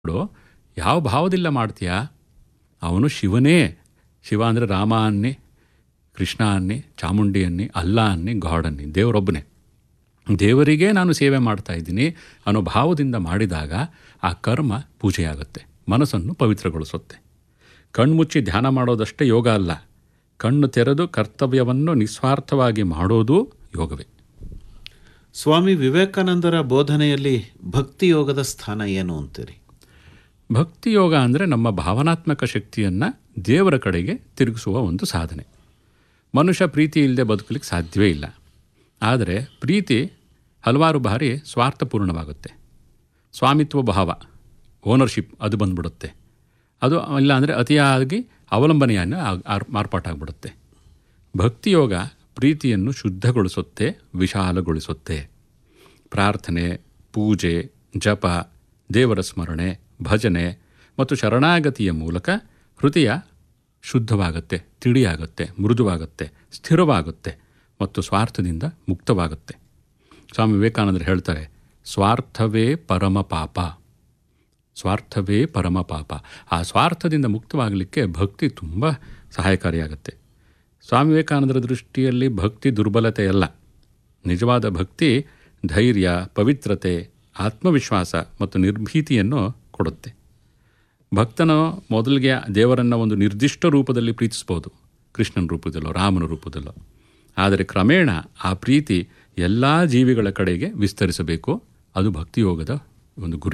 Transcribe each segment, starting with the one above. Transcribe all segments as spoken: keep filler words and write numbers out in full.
ನೋಡು, ಯಾವ ಭಾವದಿಂದ ಮಾಡ್ತೀಯಾ? ಅವನು ಶಿವನೇ. ಶಿವ ಅಂದರೆ ರಾಮ ಅನ್ನಿ, ಕೃಷ್ಣ ಅನ್ನಿ, ಚಾಮುಂಡಿ ಅನ್ನಿ, ಅಲ್ಲ ಅನ್ನಿ, ಗಾಡ್ ಅನ್ನಿ, ದೇವರೊಬ್ಬನೇ. ದೇವರಿಗೇ ನಾನು ಸೇವೆ ಮಾಡ್ತಾ ಇದ್ದೀನಿ ಅನ್ನೋ ಭಾವದಿಂದ ಮಾಡಿದಾಗ ಆ ಕರ್ಮ ಪೂಜೆಯಾಗುತ್ತೆ, ಮನಸ್ಸನ್ನು ಪವಿತ್ರಗೊಳಿಸುತ್ತೆ. ಕಣ್ಮುಚ್ಚಿ ಧ್ಯಾನ ಮಾಡೋದಷ್ಟೇ ಯೋಗ ಅಲ್ಲ, ಕಣ್ಣು ತೆರೆದು ಕರ್ತವ್ಯವನ್ನು ನಿಸ್ವಾರ್ಥವಾಗಿ ಮಾಡೋದು ಯೋಗವೇ. ಸ್ವಾಮಿ ವಿವೇಕಾನಂದರ ಬೋಧನೆಯಲ್ಲಿ ಭಕ್ತಿ ಯೋಗದ ಸ್ಥಾನ ಏನು ಅಂತೀರಿ? ಭಕ್ತಿ ಯೋಗ ಅಂದರೆ ನಮ್ಮ ಭಾವನಾತ್ಮಕ ಶಕ್ತಿಯನ್ನು ದೇವರ ಕಡೆಗೆ ತಿರುಗಿಸುವ ಒಂದು ಸಾಧನೆ. ಮನುಷ್ಯ ಪ್ರೀತಿ ಇಲ್ಲದೆ ಬದುಕಲಿಕ್ಕೆ ಸಾಧ್ಯವೇ ಇಲ್ಲ. ಆದರೆ ಪ್ರೀತಿ ಹಲವಾರು ಬಾರಿ ಸ್ವಾರ್ಥಪೂರ್ಣವಾಗುತ್ತೆ. ಸ್ವಾಮಿತ್ವ ಭಾವ, ಓನರ್ಶಿಪ್ ಅದು ಬಂದ್ಬಿಡುತ್ತೆ. ಅದು ಇಲ್ಲ ಅಂದರೆ ಅತಿಯಾಗಿ ಅವಲಂಬನೆಯನ್ನು ಮಾರ್ಪಾಟಾಗ್ಬಿಡುತ್ತೆ. ಭಕ್ತಿಯೋಗ ಪ್ರೀತಿಯನ್ನು ಶುದ್ಧಗೊಳಿಸುತ್ತೆ, ವಿಶಾಲಗೊಳಿಸುತ್ತೆ. ಪ್ರಾರ್ಥನೆ, ಪೂಜೆ, ಜಪ, ದೇವರ ಸ್ಮರಣೆ, ಭಜನೆ ಮತ್ತು ಶರಣಾಗತಿಯ ಮೂಲಕ ಹೃದಯ ಶುದ್ಧವಾಗುತ್ತೆ, ತಿಳಿಯಾಗುತ್ತೆ, ಮೃದುವಾಗುತ್ತೆ, ಸ್ಥಿರವಾಗುತ್ತೆ ಮತ್ತು ಸ್ವಾರ್ಥದಿಂದ ಮುಕ್ತವಾಗುತ್ತೆ. ಸ್ವಾಮಿ ವಿವೇಕಾನಂದರು ಹೇಳ್ತಾರೆ, ಸ್ವಾರ್ಥವೇ ಪರಮ ಪಾಪ, ಸ್ವಾರ್ಥವೇ ಪರಮ ಪಾಪ. ಆ ಸ್ವಾರ್ಥದಿಂದ ಮುಕ್ತವಾಗಲಿಕ್ಕೆ ಭಕ್ತಿ ತುಂಬ ಸಹಾಯಕಾರಿಯಾಗುತ್ತೆ. ಸ್ವಾಮಿ ವಿವೇಕಾನಂದರ ದೃಷ್ಟಿಯಲ್ಲಿ ಭಕ್ತಿ ದುರ್ಬಲತೆಯಲ್ಲ. ನಿಜವಾದ ಭಕ್ತಿ ಧೈರ್ಯ, ಪವಿತ್ರತೆ, ಆತ್ಮವಿಶ್ವಾಸ ಮತ್ತು ನಿರ್ಭೀತಿಯನ್ನು ಕೊಡುತ್ತೆ. ಭಕ್ತನು ಮೊದಲಿಗೆ ದೇವರನ್ನು ಒಂದು ನಿರ್ದಿಷ್ಟ ರೂಪದಲ್ಲಿ ಪ್ರೀತಿಸ್ಬೋದು, ಕೃಷ್ಣನ ರೂಪದಲ್ಲೋ ರಾಮನ ರೂಪದಲ್ಲೋ. ಆದರೆ ಕ್ರಮೇಣ ಆ ಪ್ರೀತಿ ಎಲ್ಲ ಜೀವಿಗಳ ಕಡೆಗೆ ವಿಸ್ತರಿಸಬೇಕು. ಅದು ಭಕ್ತಿಯೋಗದ ಒಂದು ಗುರಿ.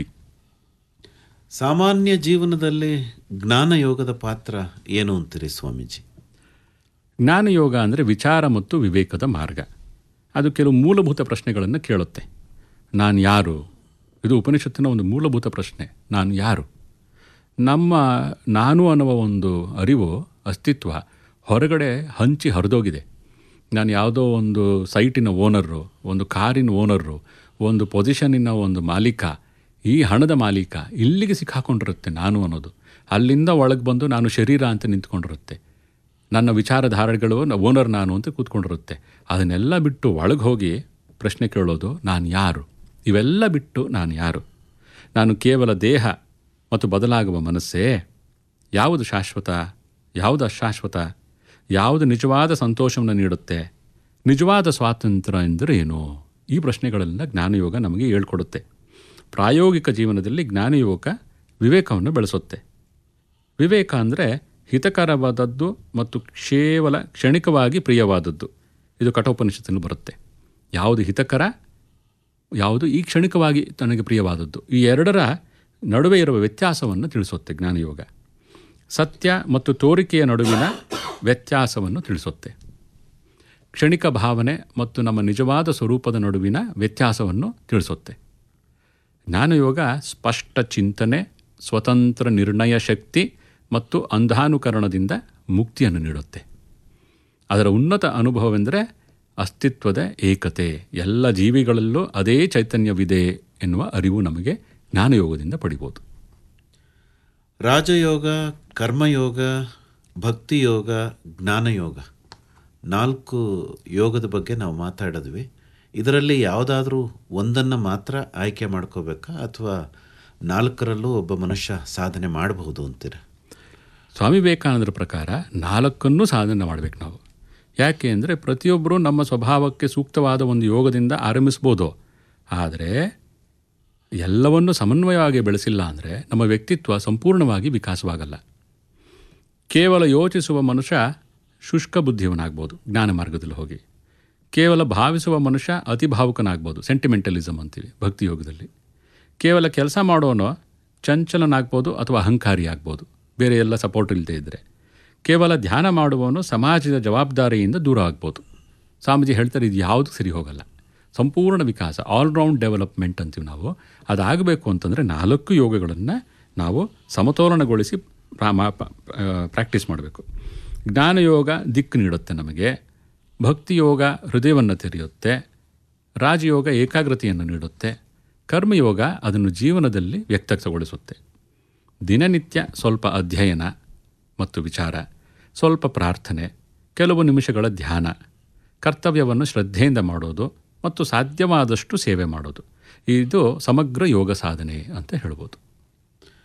ಸಾಮಾನ್ಯ ಜೀವನದಲ್ಲಿ ಜ್ಞಾನಯೋಗದ ಪಾತ್ರ ಏನು ಅಂತೀರಿ ಸ್ವಾಮೀಜಿ? ಜ್ಞಾನಯೋಗ ಅಂದರೆ ವಿಚಾರ ಮತ್ತು ವಿವೇಕದ ಮಾರ್ಗ. ಅದು ಕೆಲವು ಮೂಲಭೂತ ಪ್ರಶ್ನೆಗಳನ್ನು ಕೇಳುತ್ತೆ. ನಾನು ಯಾರು? ಇದು ಉಪನಿಷತ್ತಿನ ಒಂದು ಮೂಲಭೂತ ಪ್ರಶ್ನೆ. ನಾನು ಯಾರು? ನಮ್ಮ ನಾನು ಅನ್ನುವ ಒಂದು ಅರಿವು, ಅಸ್ತಿತ್ವ ಹೊರಗಡೆ ಹಂಚಿ ಹರಿದೋಗಿದೆ. ನಾನು ಯಾವುದೋ ಒಂದು ಸೈಟಿನ ಓನರು, ಒಂದು ಕಾರಿನ ಓನರು, ಒಂದು ಪೊಸಿಷನ್ನಿನ ಒಂದು ಮಾಲೀಕ, ಈ ಹಣದ ಮಾಲೀಕ, ಇಲ್ಲಿಗೆ ಸಿಕ್ಕಾಕೊಂಡಿರುತ್ತೆ ನಾನು ಅನ್ನೋದು. ಅಲ್ಲಿಂದ ಒಳಗೆ ಬಂದು ನಾನು ಶರೀರ ಅಂತ ನಿಂತ್ಕೊಂಡಿರುತ್ತೆ. ನನ್ನ ವಿಚಾರಧಾರೆಗಳು ಓನರ್ ನಾನು ಅಂತ ಕೂತ್ಕೊಂಡಿರುತ್ತೆ. ಅದನ್ನೆಲ್ಲ ಬಿಟ್ಟು ಒಳಗೆ ಹೋಗಿ ಪ್ರಶ್ನೆ ಕೇಳೋದು, ನಾನು ಯಾರು? ಇವೆಲ್ಲ ಬಿಟ್ಟು ನಾನು ಯಾರು? ನಾನು ಕೇವಲ ದೇಹ ಮತ್ತು ಬದಲಾಗುವ ಮನಸ್ಸೇ? ಯಾವುದು ಶಾಶ್ವತ, ಯಾವುದು ಅಶಾಶ್ವತ? ಯಾವುದು ನಿಜವಾದ ಸಂತೋಷವನ್ನು ನೀಡುತ್ತೆ? ನಿಜವಾದ ಸ್ವಾತಂತ್ರ್ಯ ಎಂದರೆ ಏನು? ಈ ಪ್ರಶ್ನೆಗಳೆಲ್ಲ ಜ್ಞಾನಯೋಗ ನಮಗೆ ಹೇಳ್ಕೊಡುತ್ತೆ. ಪ್ರಾಯೋಗಿಕ ಜೀವನದಲ್ಲಿ ಜ್ಞಾನಯೋಗ ವಿವೇಕವನ್ನು ಬೆಳೆಸುತ್ತೆ. ವಿವೇಕ ಅಂದರೆ ಹಿತಕರವಾದದ್ದು ಮತ್ತು ಕೇವಲ ಕ್ಷಣಿಕವಾಗಿ ಪ್ರಿಯವಾದದ್ದು. ಇದು ಕಠೋಪನಿಷತ್ತಿನಲ್ಲಿ ಬರುತ್ತೆ. ಯಾವುದು ಹಿತಕರ, ಯಾವುದು ಈ ಕ್ಷಣಿಕವಾಗಿ ತನಗೆ ಪ್ರಿಯವಾದದ್ದು, ಈ ಎರಡರ ನಡುವೆ ಇರುವ ವ್ಯತ್ಯಾಸವನ್ನು ತಿಳಿಸುತ್ತೆ ಜ್ಞಾನಯೋಗ. ಸತ್ಯ ಮತ್ತು ತೋರಿಕೆಯ ನಡುವಿನ ವ್ಯತ್ಯಾಸವನ್ನು ತಿಳಿಸುತ್ತೆ. ಕ್ಷಣಿಕ ಭಾವನೆ ಮತ್ತು ನಮ್ಮ ನಿಜವಾದ ಸ್ವರೂಪದ ನಡುವಿನ ವ್ಯತ್ಯಾಸವನ್ನು ತಿಳಿಸುತ್ತೆ. ಜ್ಞಾನಯೋಗ ಸ್ಪಷ್ಟ ಚಿಂತನೆ, ಸ್ವತಂತ್ರ ನಿರ್ಣಯ ಶಕ್ತಿ ಮತ್ತು ಅಂಧಾನುಕರಣದಿಂದ ಮುಕ್ತಿಯನ್ನು ನೀಡುತ್ತೆ. ಅದರ ಉನ್ನತ ಅನುಭವವೆಂದರೆ ಅಸ್ತಿತ್ವದ ಏಕತೆ. ಎಲ್ಲ ಜೀವಿಗಳಲ್ಲೂ ಅದೇ ಚೈತನ್ಯವಿದೆ ಎನ್ನುವ ಅರಿವು ನಮಗೆ ಜ್ಞಾನಯೋಗದಿಂದ ಪಡಿಬೋದು. ರಾಜಯೋಗ, ಕರ್ಮಯೋಗ, ಭಕ್ತಿಯೋಗ, ಜ್ಞಾನಯೋಗ, ನಾಲ್ಕು ಯೋಗದ ಬಗ್ಗೆ ನಾವು ಮಾತಾಡಿದ್ವಿ. ಇದರಲ್ಲಿ ಯಾವುದಾದ್ರೂ ಒಂದನ್ನು ಮಾತ್ರ ಆಯ್ಕೆ ಮಾಡ್ಕೋಬೇಕಾ ಅಥವಾ ನಾಲ್ಕರಲ್ಲೂ ಒಬ್ಬ ಮನುಷ್ಯ ಸಾಧನೆ ಮಾಡಬಹುದು ಅಂತೀರ? ಸ್ವಾಮಿ ವಿವೇಕಾನಂದರ ಪ್ರಕಾರ ನಾಲ್ಕನ್ನೂ ಸಾಧನೆ ಮಾಡಬೇಕು ನಾವು. ಯಾಕೆ ಅಂದರೆ ಪ್ರತಿಯೊಬ್ಬರೂ ನಮ್ಮ ಸ್ವಭಾವಕ್ಕೆ ಸೂಕ್ತವಾದ ಒಂದು ಯೋಗದಿಂದ ಆರಂಭಿಸ್ಬೋದು. ಆದರೆ ಎಲ್ಲವನ್ನೂ ಸಮನ್ವಯವಾಗಿ ಬೆಳೆಸಿಲ್ಲ ಅಂದರೆ ನಮ್ಮ ವ್ಯಕ್ತಿತ್ವ ಸಂಪೂರ್ಣವಾಗಿ ವಿಕಾಸವಾಗಲ್ಲ. ಕೇವಲ ಯೋಚಿಸುವ ಮನುಷ್ಯ ಶುಷ್ಕ ಬುದ್ಧಿಯವನಾಗ್ಬೋದು ಜ್ಞಾನ ಮಾರ್ಗದಲ್ಲಿ ಹೋಗಿ. ಕೇವಲ ಭಾವಿಸುವ ಮನುಷ್ಯ ಅತಿ ಭಾವುಕನಾಗ್ಬೋದು, ಸೆಂಟಿಮೆಂಟಲಿಸಮ್ ಅಂತೀವಿ ಭಕ್ತಿಯೋಗದಲ್ಲಿ. ಕೇವಲ ಕೆಲಸ ಮಾಡೋನೋ ಚಂಚಲನಾಗ್ಬೋದು ಅಥವಾ ಅಹಂಕಾರಿ ಆಗ್ಬೋದು, ಬೇರೆ ಎಲ್ಲ ಸಪೋರ್ಟ್ ಇಲ್ಲದೆ ಇದ್ದರೆ. ಕೇವಲ ಧ್ಯಾನ ಮಾಡುವವನು ಸಮಾಜದ ಜವಾಬ್ದಾರಿಯಿಂದ ದೂರ ಆಗ್ಬೋದು. ಸ್ವಾಮೀಜಿ ಹೇಳ್ತಾರೆ, ಇದು ಯಾವುದು ಸರಿ ಹೋಗಲ್ಲ. ಸಂಪೂರ್ಣ ವಿಕಾಸ, ಆಲ್ರೌಂಡ್ ಡೆವಲಪ್ಮೆಂಟ್ ಅಂತೀವಿ ನಾವು. ಅದಾಗಬೇಕು ಅಂತಂದರೆ ನಾಲ್ಕು ಯೋಗಗಳನ್ನು ನಾವು ಸಮತೋಲನಗೊಳಿಸಿ ಪ್ರಾಕ್ಟೀಸ್ ಮಾಡಬೇಕು. ಜ್ಞಾನಯೋಗ ದಿಕ್ಕು ನೀಡುತ್ತೆ ನಮಗೆ, ಭಕ್ತಿಯೋಗ ಹೃದಯವನ್ನು ತೆರೆಯುತ್ತೆ, ರಾಜಯೋಗ ಏಕಾಗ್ರತೆಯನ್ನು ನೀಡುತ್ತೆ, ಕರ್ಮಯೋಗ ಅದನ್ನು ಜೀವನದಲ್ಲಿ ವ್ಯಕ್ತಗೊಳಿಸುತ್ತೆ. ದಿನನಿತ್ಯ ಸ್ವಲ್ಪ ಅಧ್ಯಯನ ಮತ್ತು ವಿಚಾರ, ಸ್ವಲ್ಪ ಪ್ರಾರ್ಥನೆ, ಕೆಲವು ನಿಮಿಷಗಳ ಧ್ಯಾನ, ಕರ್ತವ್ಯವನ್ನು ಶ್ರದ್ಧೆಯಿಂದ ಮಾಡೋದು ಮತ್ತು ಸಾಧ್ಯವಾದಷ್ಟು ಸೇವೆ ಮಾಡೋದು, ಇದು ಸಮಗ್ರ ಯೋಗ ಸಾಧನೆ ಅಂತ ಹೇಳ್ಬೋದು.